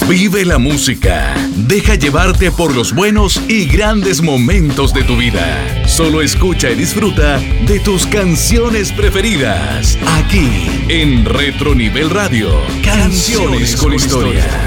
Vive la música. Deja llevarte por los buenos y grandes momentos de tu vida. Solo escucha y disfruta de tus canciones preferidas. Aquí, en Retro Nivel Radio. Canciones con historia.